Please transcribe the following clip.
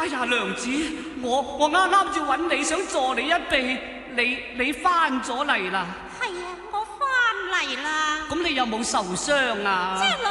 哎呀，娘子，我啱啱要揾你，想助你一臂，你翻咗嚟啦？ 係啊，我翻嚟啦。 咁你有冇受傷啊？